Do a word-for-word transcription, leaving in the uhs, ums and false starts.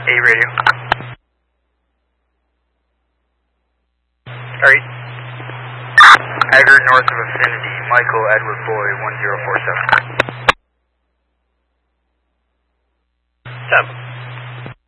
A radio. Alright. Haggard north of Affinity, Michael Edward Boy, one zero four seven. Stop.